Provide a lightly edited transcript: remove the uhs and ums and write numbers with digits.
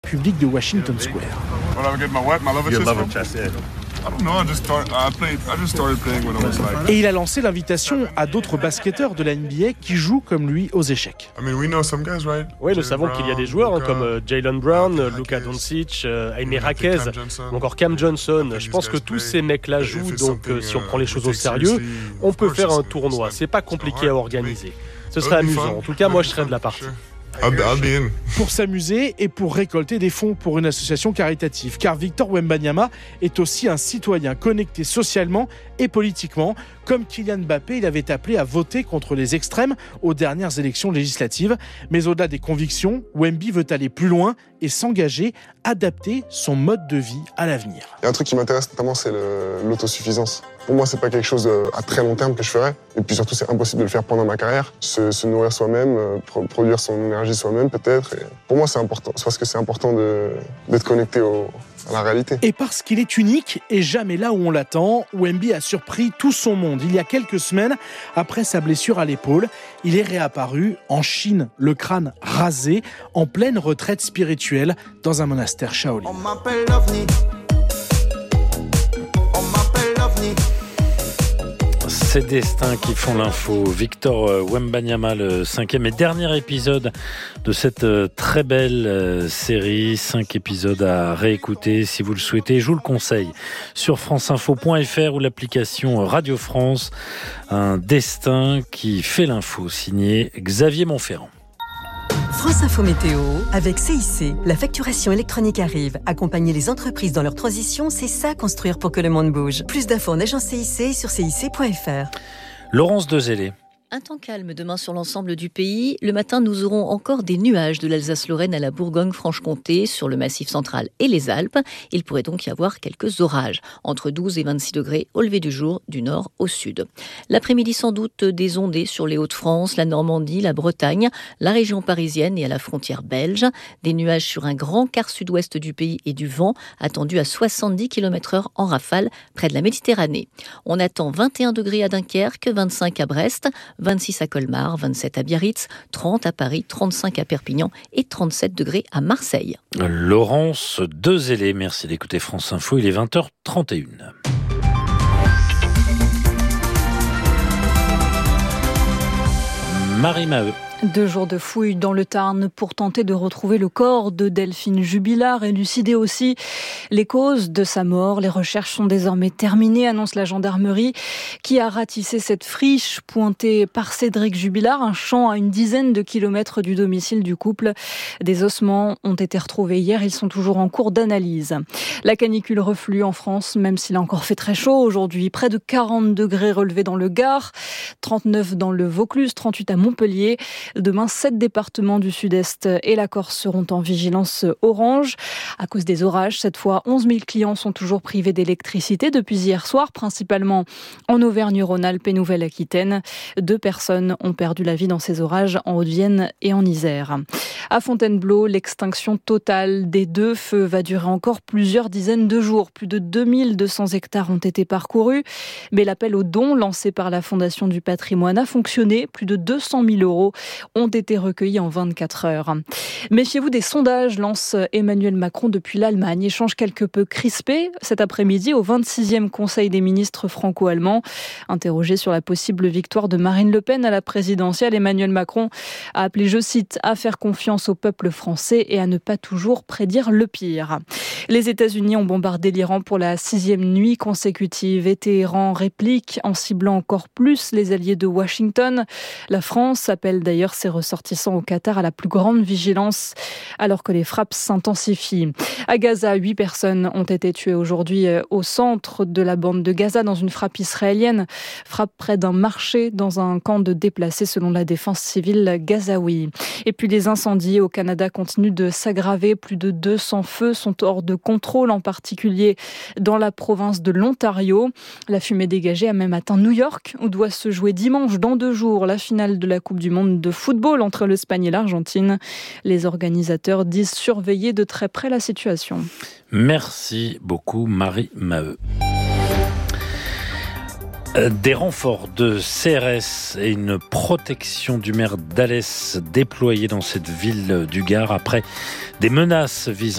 public de Washington Square. Et il a lancé l'invitation à d'autres basketteurs de la NBA qui jouent comme lui aux échecs. Oui, nous savons qu'il y a des joueurs comme Jaylen Brown, Luka Doncic, Jaime Jaquez ou encore Cam Johnson. Je pense que tous ces mecs-là jouent, donc si on prend les choses au sérieux, on peut faire un tournoi. C'est pas compliqué à organiser. Ce serait amusant. En tout cas, moi, je serais de la partie. Pour s'amuser et pour récolter des fonds pour une association caritative. Car Victor Wembanyama est aussi un citoyen connecté socialement et politiquement. Comme Kylian Mbappé, il avait appelé à voter contre les extrêmes aux dernières élections législatives. Mais au-delà des convictions, Wemby veut aller plus loin et s'engager, adapter son mode de vie à l'avenir. Il y a un truc qui m'intéresse notamment, c'est l'autosuffisance. Pour moi, c'est pas quelque chose à très long terme que je ferais. Et puis surtout, c'est impossible de le faire pendant ma carrière. Se nourrir soi-même, produire son énergie soi-même peut-être. Et pour moi, c'est important. C'est parce que c'est important d'être connecté à la réalité. Et parce qu'il est unique et jamais là où on l'attend, Wemby a surpris tout son monde. Il y a quelques semaines, après sa blessure à l'épaule, il est réapparu en Chine, le crâne rasé, en pleine retraite spirituelle dans un monastère Shaolin. On m'appelle l'OVNI. Ces destins qui font l'info. Victor Wembanyama, le 5e et dernier épisode de cette très belle série. 5 épisodes à réécouter si vous le souhaitez. Je vous le conseille sur franceinfo.fr ou l'application Radio France. Un destin qui fait l'info, signé Xavier Montferrand. France Info Météo avec CIC. La facturation électronique arrive. Accompagner les entreprises dans leur transition, c'est ça construire pour que le monde bouge. Plus d'infos en agence CIC sur cic.fr. Laurence Dezellé. Un temps calme demain sur l'ensemble du pays. Le matin, nous aurons encore des nuages de l'Alsace-Lorraine à la Bourgogne-Franche-Comté, sur le Massif central et les Alpes. Il pourrait donc y avoir quelques orages, entre 12 et 26 degrés au lever du jour, du nord au sud. L'après-midi, sans doute des ondées sur les Hauts-de-France, la Normandie, la Bretagne, la région parisienne et à la frontière belge. Des nuages sur un grand quart sud-ouest du pays et du vent, attendu à 70 km/h en rafale, près de la Méditerranée. On attend 21 degrés à Dunkerque, 25 à Brest, 26 à Colmar, 27 à Biarritz, 30 à Paris, 35 à Perpignan et 37 degrés à Marseille. Laurence Dezellé, merci d'écouter France Info, il est 20h31. Marie Maheu. 2 jours de fouilles dans le Tarn pour tenter de retrouver le corps de Delphine Jubilard, élucider aussi les causes de sa mort. Les recherches sont désormais terminées, annonce la gendarmerie, qui a ratissé cette friche pointée par Cédric Jubilard, un champ à une dizaine de kilomètres du domicile du couple. Des ossements ont été retrouvés hier, ils sont toujours en cours d'analyse. La canicule reflue en France, même s'il a encore fait très chaud aujourd'hui. Près de 40 degrés relevés dans le Gard, 39 dans le Vaucluse, 38 à Montpellier. Demain, 7 départements du sud-est et la Corse seront en vigilance orange. À cause des orages, cette fois, 11 000 clients sont toujours privés d'électricité depuis hier soir, principalement en Auvergne-Rhône-Alpes et Nouvelle-Aquitaine. 2 personnes ont perdu la vie dans ces orages en Haute-Vienne et en Isère. À Fontainebleau, l'extinction totale des 2 feux va durer encore plusieurs dizaines de jours. Plus de 2200 hectares ont été parcourus. Mais l'appel aux dons lancé par la Fondation du patrimoine a fonctionné. Plus de 200 000 € ont été recueillis en 24 heures. Méfiez-vous des sondages, lance Emmanuel Macron depuis l'Allemagne. Échange quelque peu crispé cet après-midi au 26e Conseil des ministres franco-allemands. Interrogé sur la possible victoire de Marine Le Pen à la présidentielle, Emmanuel Macron a appelé, je cite, à faire confiance au peuple français et à ne pas toujours prédire le pire. Les États-Unis ont bombardé l'Iran pour la 6e nuit consécutive et Téhéran réplique en ciblant encore plus les alliés de Washington. La France appelle d'ailleurs ses ressortissants au Qatar à la plus grande vigilance alors que les frappes s'intensifient. À Gaza, 8 personnes ont été tuées aujourd'hui au centre de la bande de Gaza dans une frappe israélienne. Frappe près d'un marché dans un camp de déplacés selon la défense civile gazaoui. Et puis les incendies au Canada continuent de s'aggraver. Plus de 200 feux sont hors de contrôle, en particulier dans la province de l'Ontario. La fumée dégagée a même atteint New York, où doit se jouer dimanche, dans 2 jours, la finale de la Coupe du Monde de football entre l'Espagne et l'Argentine. Les organisateurs disent surveiller de très près la situation. Merci beaucoup Marie Maheu. Des renforts de CRS et une protection du maire d'Alès déployés dans cette ville du Gard après des menaces visant